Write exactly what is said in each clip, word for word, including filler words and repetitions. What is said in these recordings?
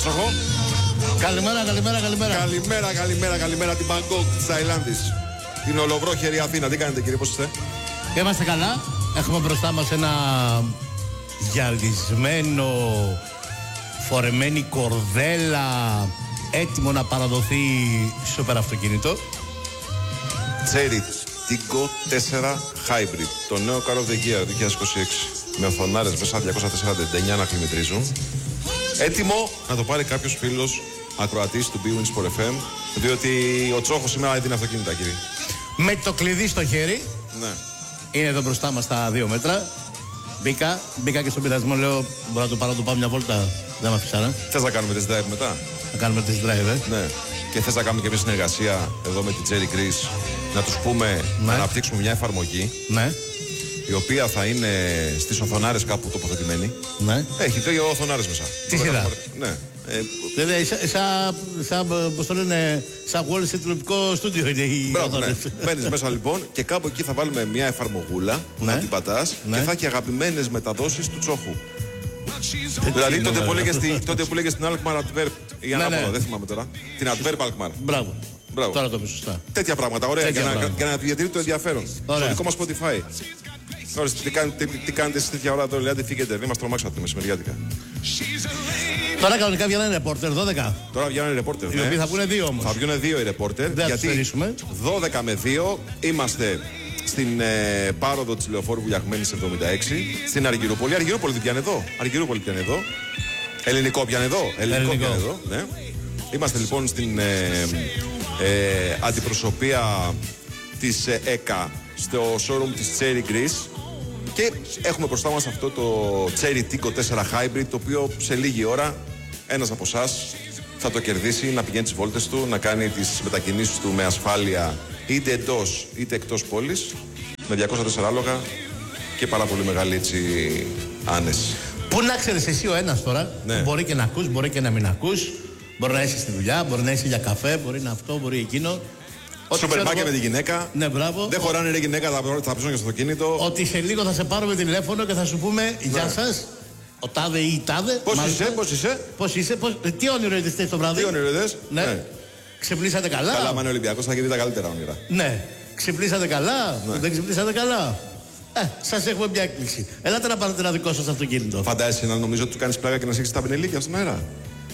Τσόχο. Καλημέρα, καλημέρα, καλημέρα. Καλημέρα, καλημέρα, καλημέρα την Μπαγκόκ της Ταϊλάνδης. Την ολοβρόχερη Αθήνα. Τι κάνετε κύριε, πώς είστε? Είμαστε καλά. Έχουμε μπροστά μας ένα γυαλισμένο, φορεμένη κορδέλα, έτοιμο να παραδοθεί σούπερ αυτοκίνητο. Cherry Tiggo τέσσερα Hybrid. Το νέο Car of the Year δύο χιλιάδες είκοσι έξι. Με οθονάρες μέσα διακόσια τεσσάρων εννιά να χλιμετρίζουν. Έτοιμο να το πάρει κάποιος φίλος ακροατής του Bwins for εφ εμ. Διότι ο Τσόχος σήμερα έδινε αυτοκίνητα, κύριε. Με το κλειδί στο χέρι. Ναι. Είναι εδώ μπροστά μας τα δύο μέτρα. Μπήκα, μπήκα και στον πειρασμό, λέω μπορώ να το πάρω να το πάω μια βόλτα. Δεν με αφήσανε. Θες να κάνουμε test drive μετά? Να κάνουμε test drive, ε. Ναι. Και θες να κάνουμε και μια συνεργασία εδώ με την Cherry Greece. Να τους πούμε ναι. να αναπτύξουμε μια εφαρμογή. Ναι. Η οποία θα είναι στις οθονάρες κάπου τοποθετημένη. Ναι. Έχει δύο οθονάρες μέσα. Τι σειρά? Ναι. Ε, δηλαδή, σαν, σα, πώς το λένε, σαν Wall Street τηλεοπτικό στούντιο είναι οι μπράβο, ναι. οθόνες. Μπαίνεις μέσα λοιπόν και κάπου εκεί θα βάλουμε μια εφαρμογούλα που ναι. θα την πατάς ναι. και θα έχει αγαπημένες μεταδόσεις του Τσόχου. Δηλαδή τότε που, έλεγες στη, τότε που λέγες την Alkmaar Adverb ή ανάποδα, ναι, ναι. δεν θυμάμαι τώρα. Την Adverb Alkmaar. Μπράβο. Μπράβο. Τώρα το πεις σωστά. Τέτοια πράγματα, ωραία, Τέτοια για, πράγματα. Να, για να διατηρεί το ενδιαφέρον. Ωραία. Στο δικό μας Spotify. Ωραία, τι, κάνετε, τι, τι κάνετε σε τέτοια ώρα εδώ, λέτε φύγετε, δεν μας τρομάξατε μεσημεριάτικα. Τώρα κανονικά βγαίνουν ρεπόρτερ δώδεκα. Τώρα βγαίνουν ρεπόρτερ. Οι οποίοι θα βγουν δύο όμως. Θα βγουν δύο οι ρεπόρτερ. Δεν γιατί θα δώδεκα με δύο είμαστε στην ε, πάροδο της Λεωφόρου Βουλιαγμένης εβδομήντα έξι. Στην Αργυρούπολη. Αργυρούπολη πιάνε εδώ. Αργυρούπολη πιάνε εδώ. Ελληνικό πιάνε εδώ. Ελληνικό, Ελληνικό. πιάνε εδώ. Ναι. Είμαστε λοιπόν στην ε, ε, αντιπροσωπεία της ε, ΕΚΑ στο showroom της Cherry Greece. Και έχουμε μπροστά μας αυτό το Cherry Tiggo τέσσερα Hybrid, το οποίο σε λίγη ώρα ένας από εσάς θα το κερδίσει, να πηγαίνει τις βόλτες του, να κάνει τις μετακινήσεις του με ασφάλεια είτε εντός είτε εκτός πόλης, με διακόσια τέσσερα άλογα και πάρα πολύ μεγάλη έτσι άνεση. Πού να ξέρεις εσύ ο ένας τώρα, ναι. μπορεί και να ακούς, μπορεί και να μην ακούς, μπορεί να είσαι στη δουλειά, μπορεί να είσαι για καφέ, μπορεί να αυτό, μπορεί εκείνο. Σούπερ μάρκετ με τη γυναίκα. Ναι, μπράβο. Δεν χωράνε ρε γυναίκα, θα, θα πέσουν και στο αυτοκίνητο. Ότι σε λίγο θα σε πάρουμε τηλέφωνο και θα σου πούμε ναι. Γεια σας. Ο τάδε ή η τάδε. Πώς είσαι, πώς είσαι. Πώς είσαι, πώς... Τι όνειρο είδες το βράδυ. Τι όνειρο είδες. Ναι. ναι. Ξυπνήσατε καλά. Καλά, μα είναι Ολυμπιακός, θα έχει δει τα καλύτερα όνειρα. Ναι. Ξυπνήσατε καλά. Ναι. Δεν ξυπνήσατε καλά. Ε, σας έχουμε μια έκπληξη. Ελάτε να πάρετε ένα δικό σας αυτοκίνητο. Φαντάζεσαι να νομίζω ότι του κάνεις πλάκα και να σήξεις τα πινελίκια στον αέρα.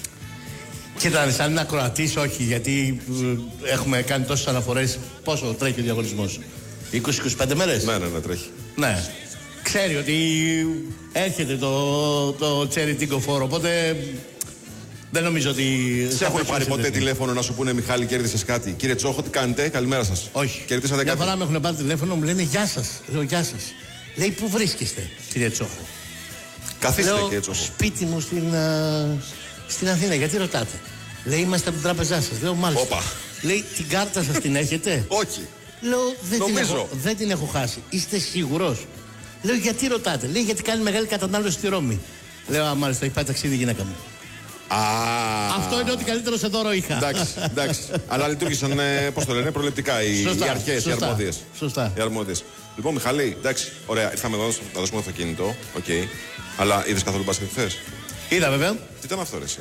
Κοίτα, αν είναι ακροατής, όχι, γιατί ε, έχουμε κάνει τόσες αναφορές. Πόσο τρέχει ο διαγωνισμός, είκοσι με είκοσι πέντε μέρες. Ναι, ναι, ναι, τρέχει. Ναι. Ξέρει ότι έρχεται το, το Cherry Tiggo φόρο, οπότε δεν νομίζω ότι. Σε έχουν πάρει ποτέ τηλέφωνο να σου πούνε Μιχάλη, κέρδισες κάτι? Κύριε Τσόχο, τι κάνετε, καλημέρα σας. Όχι. Κερδίσατε Μια κάτι? φορά με έχουν πάρει τηλέφωνο, μου λένε Γεια σας. Λέω Γεια σας. Λέει πού βρίσκεστε, κύριε Τσόχο? Καθίστε, Λέω, κύριε Τσόχο. Σπίτι μου στην, α, στην Αθήνα, γιατί ρωτάτε? Λέει είμαστε από την τράπεζά σας. Λέω μάλιστα. Όπα. Λέει την κάρτα σας την έχετε? Όχι. Λέω δεν την, Νομίζω. έχω, δεν την έχω χάσει. Είστε σίγουρος? Λέω γιατί ρωτάτε? Λέει γιατί κάνει μεγάλη κατανάλωση στη Ρώμη. Λέω α, μάλιστα έχει πάει ταξίδι η γυναίκα μου. Α, αυτό είναι ό,τι καλύτερο σε δώρο είχα. Εντάξει, εντάξει. Αλλά λειτουργήσαν, ε, πώς το λένε, προληπτικά οι, οι αρχές, οι αρμόδιες. Σωστά. Οι αρμόδιες. Λοιπόν, Μιχαλή, εντάξει, ωραία, ήρθαμε εδώ να δώσουμε το αυτοκίνητο. Οκ. Okay. Αλλά είδες καθόλου μπάσκετ χθες? Είδα βέβαια. Τι ήταν αυτό, ρε εσύ?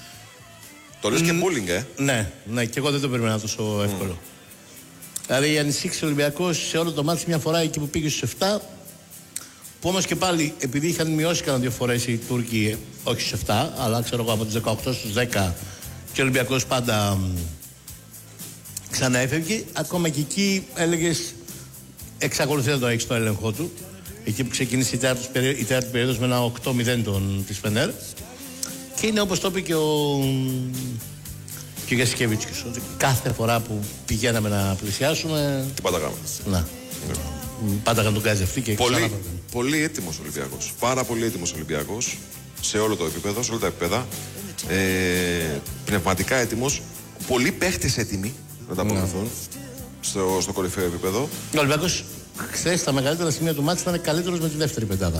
Το λες και bullying, ε? Ναι, ναι, και εγώ δεν το περίμενα τόσο εύκολο. Mm. Δηλαδή ανησύχησε ο Ολυμπιακός σε όλο το μάτι μια φορά εκεί που πήγε στους εφτά. Που όμως και πάλι επειδή είχαν μειώσει κανένα δύο φορές οι Τούρκοι, όχι στους εφτά, αλλά ξέρω εγώ από τους δεκαοκτώ στους δέκα, και ο Ολυμπιακός πάντα μ, ξαναέφευγε. Ακόμα και εκεί έλεγες εξακολουθεί να το έχει στο έλεγχό του. Εκεί που ξεκίνησε η τέταρτη περίοδος με ένα οκτώ μηδέν της Φενέρ. Και είναι όπως το είπε και ο, και ο Γιασκεβίτσιος, ότι κάθε φορά που πηγαίναμε να πλησιάσουμε. Τι πάντα κάναμε. Να. Yeah. Πάντα να τον κάνει αυτή και πολύ, πολύ έτοιμος Ολυμπιακός. Πάρα πολύ έτοιμος Ολυμπιακός σε όλο το επίπεδο, σε όλα τα επίπεδα. Ε, πνευματικά έτοιμος. Πολλοί παίχτες έτοιμοι να τα αποδοθούν yeah. στο, στο κορυφαίο επίπεδο. Ο Ολυμπιακός χθες στα μεγαλύτερα σημεία του μάτς ήταν καλύτερος με τη δεύτερη πεντάδα.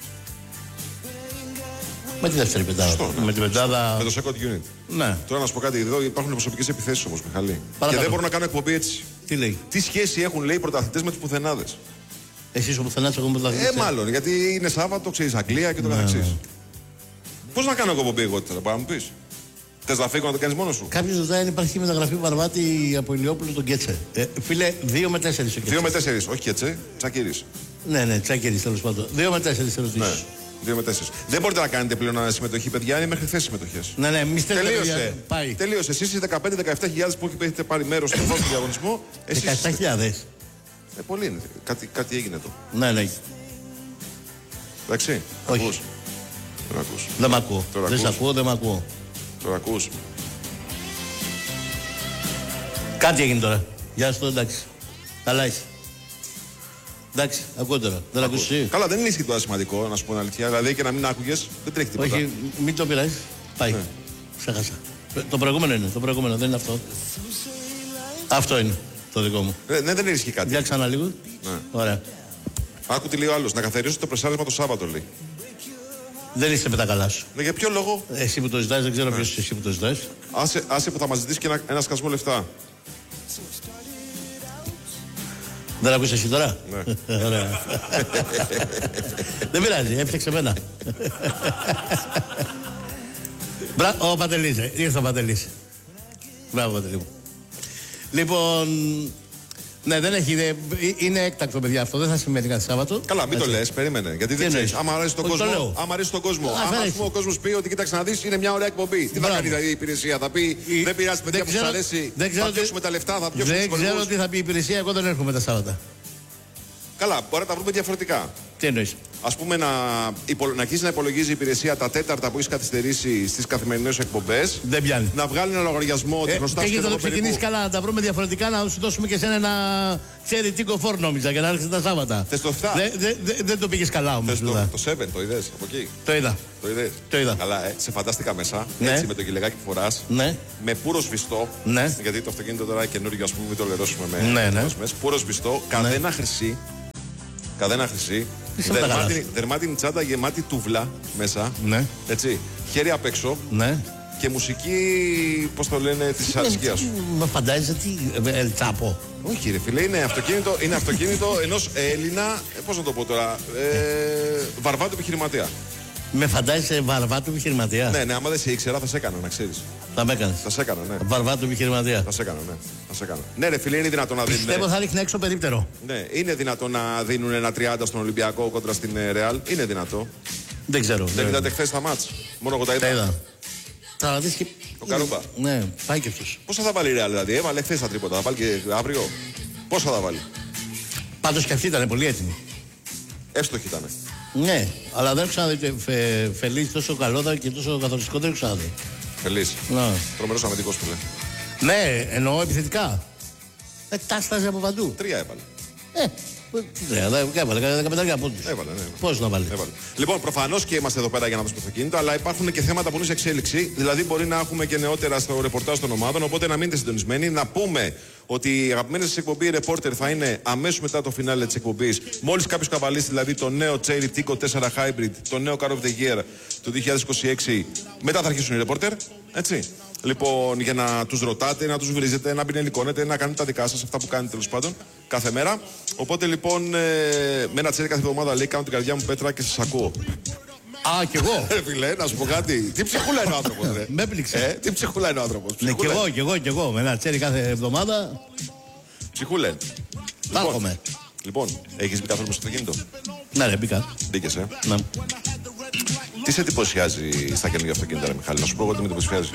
Με τη δεύτερη πεντάδα. Σωστό, ναι. Με την πεντάδα. Με το second unit. Ναι. Τώρα να σου πω κάτι, εδώ υπάρχουν προσωπικές επιθέσεις όμως, Μιχαλή. Παρακαλώ. Και δεν μπορώ να κάνω εκπομπή έτσι. Τι λέει? Τι σχέση έχουν, λέει, οι πρωταθλητές με τους πουθενάδες? Εσείς ο πουθενάς, εγώ με πρωταθλητές. Ε, μάλλον, γιατί είναι Σάββατο, ξέρεις, Αγγλία και το ναι, καθεξής. ναι. Πώς να κάνω εκπομπή εγώ τώρα, πάμε να μου πεις? Θες να φύγω να το κάνεις μόνος σου? Κάποιος ρωτάει αν υπάρχει μεταγραφή Βαρβάτη από Ηλιόπουλο τον Κέτσε. Ε, φίλε, δύο με τέσσερις ο Κέτσε. δύο με τέσσερις, όχι Κέτσε, Τσακίρης. Ναι, ναι, Τσακίρης τέλος πάντων. δύο με τέσσερις ερωτήσεις. Ναι. δύο με τέσσερα. Δεν μπορείτε να κάνετε πλέον συμμετοχή, παιδιά, είναι μέχρι χθες συμμετοχές. Ναι, ναι, μη στέλνετε. Τελείωσε. Πάει. Τελείωσε. Εσείς οι δεκαπέντε με δεκαεπτά χιλιάδες που έχετε πάρει μέρος στον πρώτο διαγωνισμό. Εσείς... δεκαεπτά χιλιάδες. Ε, πολύ είναι. Κάτι, κάτι έγινε εδώ. Ναι, ναι. Εντάξει. Όχι. Ακούς. Τώρα ακούς. Δεν μ' ακούω. Τώρα δεν σ' ακούς. ακούω, δεν μ' ακούω. Τώρα ακούς. Κάτι έγινε τώρα. Γεια σου, εντάξει. Καλά είσαι. Εντάξει, ακούω τώρα. Δεν ακούς εσύ? Καλά, δεν είναι σχετικά σημαντικό, να σου πω την αλήθεια. Δηλαδή και να μην άκουγες, δεν τρέχει τίποτα. Όχι, μην το πειράζει. Πάει. Ναι. Ξέχασα. Το προηγούμενο είναι. Το προηγούμενο δεν είναι αυτό. Αυτό είναι το δικό μου. Ε, ναι, δεν ισχύει κάτι. Για ξανά λίγο. Ναι. Ωραία. Άκου τι λέει ο άλλος. Να καθαρίσω το πρεσάρισμα το Σάββατο, λέει. Δεν είσαι με τα καλά σου. Ναι, για ποιο λόγο? Εσύ που το ζητάς, δεν ξέρω ποιος είσαι εσύ που το ζητάς. Άσε, άσε που θα μας ζητήσει και ένα, ένα σκασμό λεφτά. Δεν ακούς εσύ τώρα? Ναι. Ωραία. Δεν πειράζει, έφτιαξε εμένα. Μπρα... Ο Παντελής, ε. ήρθε ο Παντελής. Μπράβο, Παντελή μου. Λοιπόν, ναι, δεν έχει, δε, είναι έκτακτο, παιδιά, αυτό δεν θα σημαίνει κάθε Σάββατο. Καλά, μην έτσι. το λες, περίμενε. Γιατί δεν ξέρεις. Άμα αρέσει τον Όχι, το κόσμο, λέω. άμα αρέσει τον κόσμο, Α, άμα αρέσει. ας πούμε, ο κόσμος πει ότι κοίταξε να δεις, είναι μια ωραία εκπομπή. Τι θα Μπράβο. κάνει δηλαδή η υπηρεσία, θα πει Η- δεν πειράζει, παιδιά δεν που σας ξέρω- αρέσει. δεν ξέρω Θα τι- πιώσουμε τα λεφτά, θα πιώσουμε Δεν τους ξέρω χορηγούς. τι θα πει η υπηρεσία, εγώ δεν έρχομαι τα Σάββατα. Καλά, μπορεί να τα βρούμε διαφορετικά. Τι εννοείς? Ας πούμε να, υπο... να αρχίσει να υπολογίζει η υπηρεσία τα τέταρτα που έχει καθυστερήσει στις καθημερινές εκπομπές. Δεν πιάνει. Να βγάλει ένα λογαριασμό ότι Ε, χρωστάς και για να το περίπου- ξεκινήσει καλά, να τα βρούμε διαφορετικά, να σου δώσουμε και σε ένα ξέρει τι κοφόρ νόμιζα για να έρχεσαι τα Σάββατα. Θες το εφτά? Δεν δε, δε, δεν το πήγες καλά όμως. Θες το, βέβαια. το επτά, το είδες από εκεί. Το είδα. Το είδες. Το είδα. Καλά, ε, σε φαντάστηκα μέσα. Ναι. Έτσι με το γυλαίκάκι που φοράς. Ναι. Με πούρο σβηστό. Ναι. Γιατί το αυτοκίνητο τώρα είναι καινούργιο, ας πούμε, μην το λερώσουμε με. Ναι, ναι. με πούρο σβηστό, καδένα χρυσή. Καδένα χρυσή. Είσαι με τα καλά Δερμάτινη, δερμάτινη τσάντα γεμάτη τούβλα μέσα. Ναι. Έτσι. Χέρι απ' έξω. Ναι. Και μουσική, πώς το λένε, της αρισκίας σου. Με φαντάζεσαι τι. ε, ε, Τσάπο. Όχι, ρε φίλε, είναι αυτοκίνητο, είναι αυτοκίνητο ενός Έλληνα, ε, πώς να το πω τώρα, ε, βαρβάτου επιχειρηματία. Με φαντάζεσαι βαρβάτου επιχειρηματία. Ναι, ναι, άμα δεν σε ήξερα, θα σε έκανα, να ξέρεις. Θα με έκανες. Θα σε έκανα, ναι. Βαρβάτου επιχειρηματία. Θα σε έκανα, ναι. Θα σε έκανα. Ναι, ρε φίλε, είναι δυνατόν να δίνουν. Πιστεύω θα ρίχνει έξω περίπτερο. Ναι, είναι δυνατόν να δίνουν ένα τριάντα στον Ολυμπιακό κόντρα στην Ρεάλ. Είναι δυνατό. Δεν ξέρω. Δεν δεν- είδατε χθες τα μάτς. Μόνο εγώ τα Τα είδα. είδα. Θα δεις και. Ο Καρούμπα. Ναι, πάει και αυτός. Πόσα θα βάλει η Ρεάλ, δηλαδή. Έβαλε χθες τα τρίποτα. Θα βάλει και αύριο. Πόσα θα βάλει. Πάντως και αυτή ήταν πολύ έτοιμη. Εύστοχη ήταν. Ναι, αλλά δεν έχω ξαναδεί φε, Φελής τόσο καλό και τόσο καθοριστικό, δεν έχω ξαναδεί. Φελής. Να. Τρομερός αμυντικός που λέει. Ναι, εννοώ επιθετικά. Ε, τάσταζε από παντού. Τρία έβαλε. Ε, τι τρία, δεν έβαλε δεκαπέντε πόντους. Έβαλε, ναι. Πώς να βάλει. Έβαλε. Λοιπόν, προφανώς και είμαστε εδώ πέρα για να δούμε στο αυτοκίνητο, αλλά υπάρχουν και θέματα που είναι σε εξέλιξη. Δηλαδή, μπορεί να έχουμε και νεότερα στο ρεπορτάζ των ομάδων. Οπότε να μείνετε συντονισμένοι. Να πούμε ότι η αγαπημένη σας εκπομπή Reporter θα είναι αμέσως μετά το φινάλε της εκπομπής. Μόλις κάποιος καβαλήσει δηλαδή το νέο Cherry Tico τέσσερα Hybrid, το νέο Car of the Year του δύο χιλιάδες είκοσι έξι, μετά θα αρχίσουν οι Reporter. Έτσι. Λοιπόν, για να τους ρωτάτε, να τους βρίζετε, να πινελικώνετε, να κάνετε τα δικά σας, αυτά που κάνετε τέλος πάντων κάθε μέρα. Οπότε λοιπόν, ε, με ένα τσέρι κάθε εβδομάδα λέει: κάνω την καρδιά μου πέτρα και σας ακούω. Α, κι εγώ. Ρε φίλε, να σου πω κάτι. Τι ψυχούλα είναι ο άνθρωπος, ρε. Με έπληξε. Ε, τι ψυχούλα είναι ο άνθρωπος. Ναι, κι Ψυχούλα. εγώ, κι εγώ, κι εγώ. Με ένα τσέρι κάθε εβδομάδα. Ψυχούλα είναι. Θα έρχομαι. Λοιπόν, έχεις μπει καθόλου στο αυτοκίνητο. Ναι, ρε, μπήκα. Μπήκες, ε. Ναι. Τι σε εντυπωσιάζει στα καινούργια αυτοκίνητα, ρε Μιχάλη. Να σου πω εγώ τι με εντυπωσιάζει.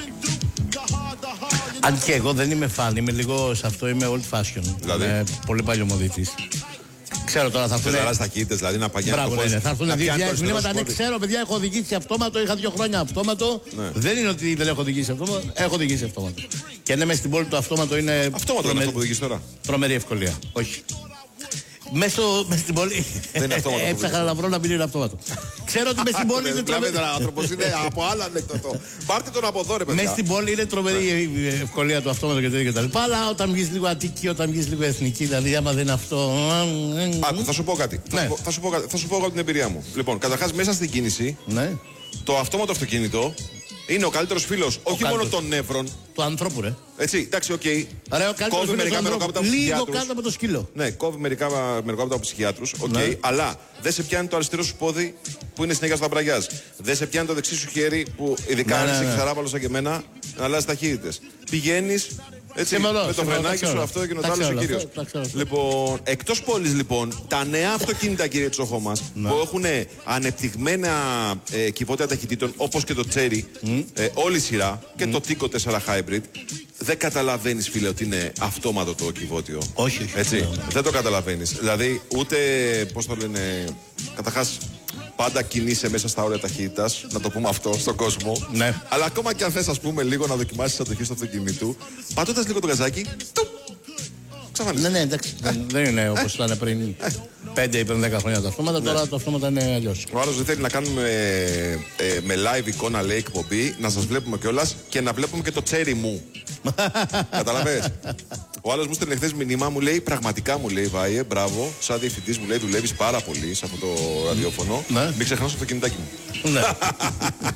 Αν και εγώ δεν είμαι φαν, είμαι λίγο σε αυτό, είμαι old fashion. Δηλαδή? Είμαι πολύ παλιωμοδίτης. Ξέρω τώρα θα Θες έρθουν. να αλλάζεις ταχύτητες, δηλαδή να παγιάνει το Μπράβο, ναι, φως, ναι. Θα έρθουν να δύο πιάνει το χιλιάδες μηνύματα. Ναι, αριστερό ξέρω, παιδιά, έχω οδηγήσει αυτόματο. Είχα δύο χρόνια αυτόματο. Ναι. Δεν είναι ότι δεν έχω οδηγήσει αυτόματο. Έχω οδηγήσει αυτόματο. Και ναι, μέσα στην πόλη το αυτόματο είναι. Αυτόματο είναι τρομερή- αυτό που οδηγείς τώρα. Τρομερή ευκολία. Όχι. Μέσα στην πόλη. Δεν είναι αυτόματο αυτό που Έψαχνα να βρω να μην είναι αυτόματο. Ξέρω ότι μέσα στην πόλη είναι Μιλάμε τρομερή. τώρα, άνθρωπος είναι από άλλα ανέκδοτο. Πάρτε τον από εδώ, ρε παιδιά. Μέσα στην πόλη είναι τρομερή η ευκολία του αυτόματο και τέτοια κτλ. Αλλά όταν βγει λίγο Αττική, όταν βγει λίγο εθνική, δηλαδή άμα δεν είναι αυτό. Άκου, θα σου πω κάτι. Θα Ναι. σου πω- Θα σου πω κάτι. Θα σου πω εγώ την εμπειρία μου. Λοιπόν, καταρχάς μέσα στην κίνηση, Ναι. το αυτόματο αυτοκίνητο Είναι ο καλύτερος φίλος όχι μόνο των νεύρων. Του ανθρώπου, ρε. Έτσι, εντάξει, οκ. Okay. Κόβει μερικά μεροκάματα από ψυχιάτρους. Λίγο κάτω από το σκύλο. Ναι, κόβει μερικά μεροκάματα από ψυχιάτρους. Οκ, okay, ναι. Αλλά δεν σε πιάνει το αριστερό σου πόδι που είναι συνέχεια στο αμπραγιάζ. Δεν σε πιάνει το δεξί σου χέρι που ειδικά αν είσαι ξαράβαλο σαν και εμένα να αλλάζει ταχύτητες. Πηγαίνεις. Έτσι, Συμμελώ, με το φρενάκι σου αυτό και το άλλο ο κύριος. Λοιπόν, εκτός πόλης λοιπόν, τα νέα αυτοκίνητα, κύριε Τσόχο μας, που έχουν ανεπτυγμένα ε, κυβότια ταχυτήτων όπως και το Cherry, mm. ε, όλη η σειρά και mm. το Tico τέσσερα Hybrid, δεν καταλαβαίνεις, φίλε, ότι είναι αυτόματο το κυβότιο. Όχι, όχι. Έτσι, yeah. δεν το καταλαβαίνεις. Δηλαδή, ούτε, πώς το λένε, καταρχάς, πάντα κινείσαι μέσα στα όρια ταχύτητας, να το πούμε αυτό στον κόσμο. Ναι. Αλλά ακόμα και αν θες, ας πούμε, λίγο να δοκιμάσεις την αντοχή του αυτοκινήτου, πατώντας λίγο το γαζάκι, του, ξαφανίζεις. Ναι, ναι, εντάξει. δεν, δεν είναι όπως ήταν πριν πέντε ή πριν δέκα χρόνια τα αυτόματα, ναι. Τώρα τα αυτόματα είναι αλλιώς. Ο άλλος δεν θέλει να κάνουμε ε, με live εικόνα, λέει, εκπομπή, να σας βλέπουμε κιόλας και να βλέπουμε και το τσέρι μου. Καταλαβες. Ο άλλος μου στέλνει χθες μηνύμα, μου λέει, πραγματικά μου λέει, Βάιε, μπράβο, σαν διευθυντής μου λέει, δουλεύεις πάρα πολύ σε αυτό το ραδιόφωνο. Ναι. Μην ξεχνάς το αυτοκινητάκι μου. Ναι.